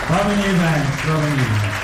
Robin Eubanks. Robin Eubanks.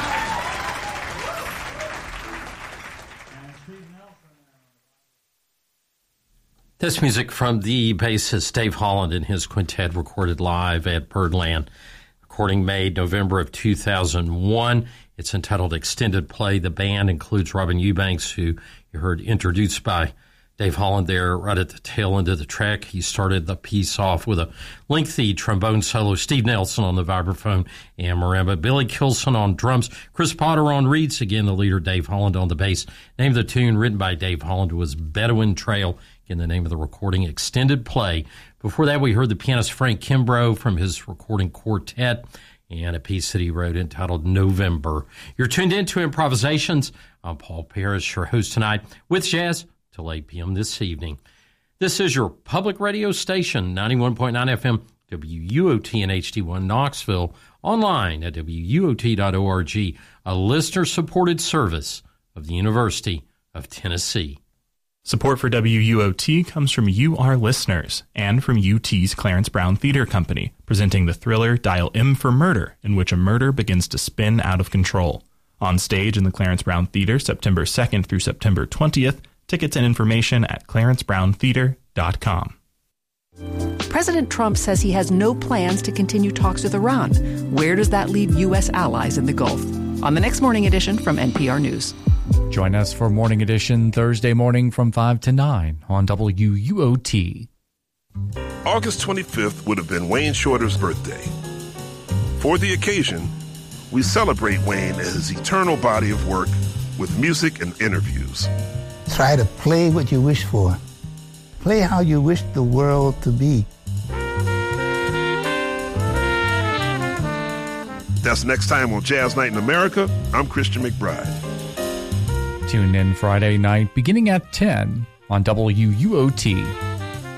This music from the bassist Dave Holland and his quintet, recorded live at Birdland. Recording made November of 2001. It's entitled Extended Play. The band includes Robin Eubanks, who you heard introduced by Dave Holland there right at the tail end of the track. He started the piece off with a lengthy trombone solo. Steve Nelson on the vibraphone and marimba. Billy Kilson on drums. Chris Potter on reeds. Again, the leader, Dave Holland, on the bass. Name of the tune written by Dave Holland was Bedouin Trail. Again, the name of the recording, Extended Play. Before that, we heard the pianist Frank Kimbrough from his recording quartet and a piece that he wrote entitled November. You're tuned in to Improvisations. I'm Paul Parrish, your host tonight with Jazz till 8 p.m. this evening. This is your public radio station, 91.9 FM, WUOT in HD1 Knoxville, online at WUOT.org, a listener-supported service of the University of Tennessee. Support for WUOT comes from you, our listeners, and from UT's Clarence Brown Theater Company, presenting the thriller Dial M for Murder, in which a murder begins to spin out of control. On stage in the Clarence Brown Theater, September 2nd through September 20th. Tickets and information at clarencebrowntheater.com. President Trump says he has no plans to continue talks with Iran. Where does that leave U.S. allies in the Gulf? On the next Morning Edition from NPR News. Join us for Morning Edition Thursday morning from 5 to 9 on WUOT. August 25th would have been Wayne Shorter's birthday. For the occasion, we celebrate Wayne and his eternal body of work with music and interviews. Try to play what you wish for. Play how you wish the world to be. That's next time on Jazz Night in America. I'm Christian McBride. Tune in Friday night beginning at 10 on WUOT.